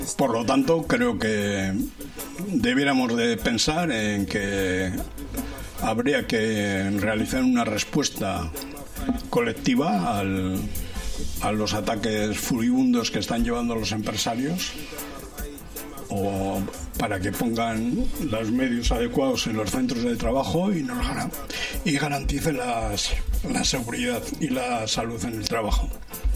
Por lo tanto, creo que debiéramos de pensar en que habría que realizar una respuesta colectiva a los ataques furibundos que están llevando los empresarios, o para que pongan los medios adecuados en los centros de trabajo y garanticen la seguridad y la salud en el trabajo.